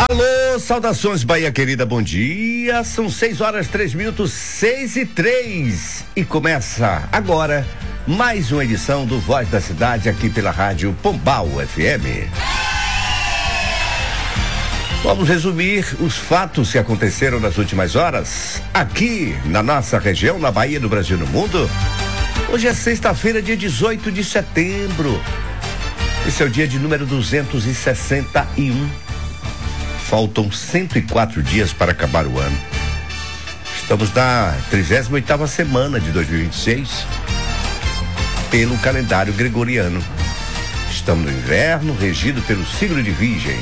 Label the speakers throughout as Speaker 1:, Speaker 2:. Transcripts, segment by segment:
Speaker 1: Alô, saudações Bahia querida, bom dia, são 6h03, 6h03 e começa agora mais uma edição do Voz da Cidade aqui pela rádio Pombal FM. Vamos resumir os fatos que aconteceram nas últimas horas aqui na nossa região, na Bahia, no Brasil e no mundo. Hoje é sexta-feira, dia 18 de setembro. Esse é o dia de número 261. Faltam 104 dias para acabar o ano. Estamos na 38ª semana de 2026 pelo calendário gregoriano. Estamos no inverno, regido pelo signo de Virgem.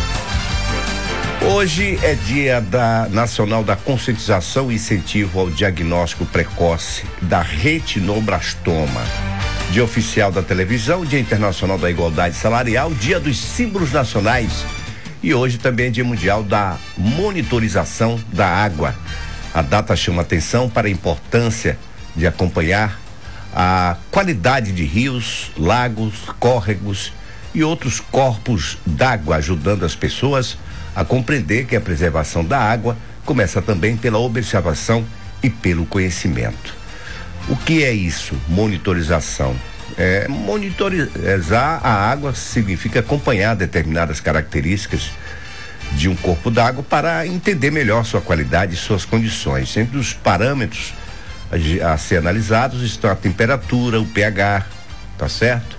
Speaker 1: Hoje é dia nacional da conscientização e incentivo ao diagnóstico precoce da retinoblastoma. Dia oficial da televisão, Dia Internacional da Igualdade Salarial, Dia dos Símbolos Nacionais. E hoje também é Dia Mundial da Monitorização da Água. A data chama atenção para a importância de acompanhar a qualidade de rios, lagos, córregos e outros corpos d'água, ajudando as pessoas a compreender que a preservação da água começa também pela observação e pelo conhecimento. O que é isso? Monitorização. Monitorizar a água significa acompanhar determinadas características de um corpo d'água para entender melhor sua qualidade e suas condições. Entre os parâmetros a ser analisados estão a temperatura, o pH, tá certo?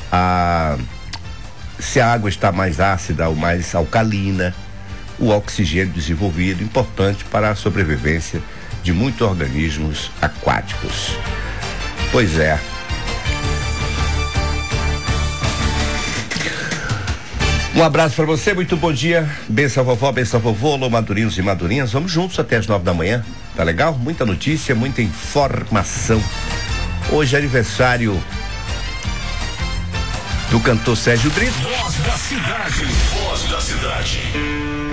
Speaker 1: Se a água está mais ácida ou mais alcalina, o oxigênio desenvolvido, importante para a sobrevivência de muitos organismos aquáticos. Pois é. Um abraço para você, muito bom dia. Benção vovó, benção vovô, alô madurinos e madurinhas. Vamos juntos até as 9 da manhã, tá legal? Muita notícia, muita informação. Hoje é aniversário do cantor Sérgio Brito.
Speaker 2: Voz da Cidade. Voz da Cidade.